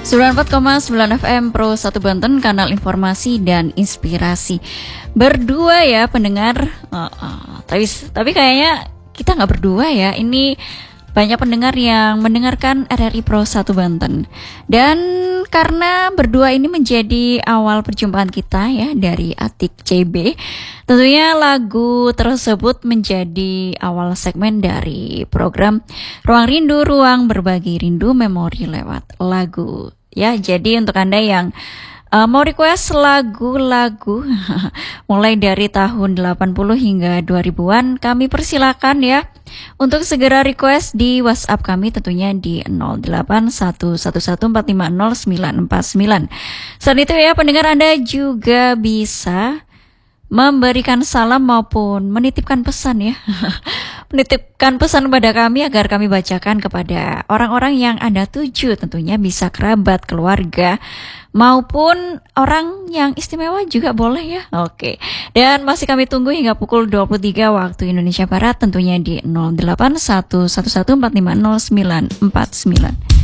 94,9 FM Pro 1 Banten, kanal informasi dan inspirasi. Berdua ya pendengar, tapi kayaknya kita nggak berdua ya. Ini banyak pendengar yang mendengarkan RRI Pro 1 Banten. Dan karena berdua ini menjadi awal perjumpaan kita ya dari Atik CB, tentunya lagu tersebut menjadi awal segmen dari program Ruang Rindu, Ruang Berbagi Rindu Memori lewat lagu. Ya, jadi untuk Anda yang mau request lagu-lagu mulai dari tahun 80 hingga 2000-an, kami persilakan ya untuk segera request di WhatsApp kami, tentunya di 081114500949. Selain itu ya pendengar, Anda juga bisa memberikan salam maupun menitipkan pesan ya. Menitipkan pesan kepada kami agar kami bacakan kepada orang-orang yang Anda tuju, tentunya bisa kerabat, keluarga, maupun orang yang istimewa juga boleh ya. Oke. Dan masih kami tunggu hingga pukul 23 waktu Indonesia Barat, tentunya di 081114500949.